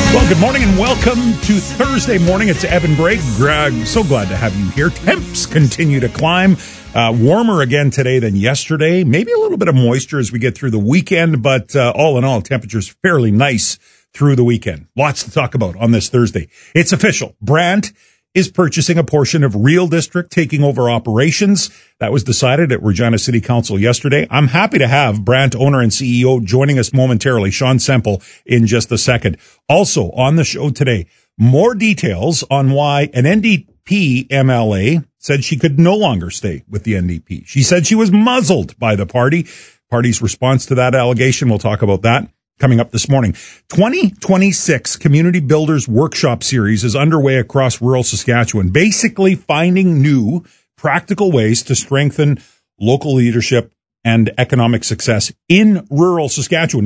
Well, good morning and welcome to Thursday morning. It's Evan Bragg. So glad to have you here. Temps continue to climb. Warmer again today than yesterday. Maybe a little bit of moisture as we get through the weekend, but all in all, temperatures fairly nice through the weekend. Lots to talk about on this Thursday. It's official. Brandt is purchasing a portion of Real District, taking over operations. That was decided at Regina City Council yesterday. I'm happy to have Brandt owner and CEO joining us momentarily, Sean Semple, in just a second. Also on the show today, more details on why an NDP MLA said she could no longer stay with the NDP. She said she was muzzled by the party's response to that allegation. We'll talk about that coming up this morning. 2026 Community Builders Workshop Series is underway across rural Saskatchewan, basically finding new practical ways to strengthen local leadership and economic success in rural Saskatchewan.